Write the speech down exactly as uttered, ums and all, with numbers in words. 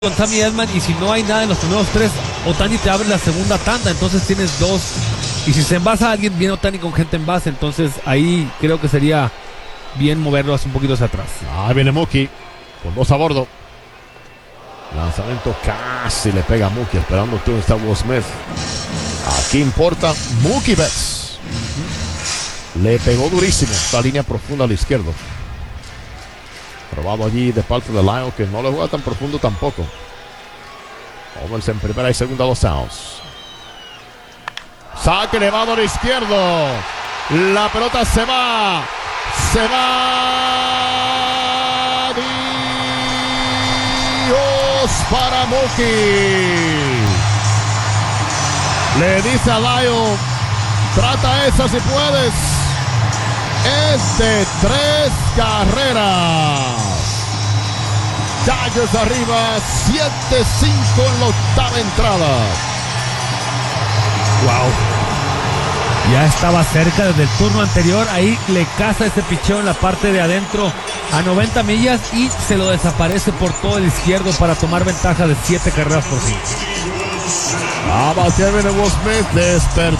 con Sammy Edman, y si no hay nada en los primeros tres, Ohtani te abre la segunda tanda, entonces tienes dos, y si se envasa a alguien, viene Ohtani con gente en base, entonces ahí creo que sería bien moverlo hacia un poquito hacia atrás. Ahí viene Mookie con dos a bordo. Lanzamiento casi le pega a Mookie, esperando tú está Will Smith. Aquí importa Mookie Betts. Le pegó durísimo esta línea profunda a la izquierda. Probado allí de parte de Lyle, que no le juega tan profundo tampoco. Overs en primera y segunda, los outs. Saque elevado a la izquierda. La pelota se va. Se va. Dios para Mookie. Le dice a Lyle, trata esa si puedes. Es de tres carreras. Dodgers arriba, siete cinco en la octava entrada. Wow. Ya estaba cerca desde el turno anterior. Ahí le caza ese picheo en la parte de adentro a noventa millas y se lo desaparece por todo el izquierdo para tomar ventaja de siete carreras por cinco. A batear viene Will Smith, despertó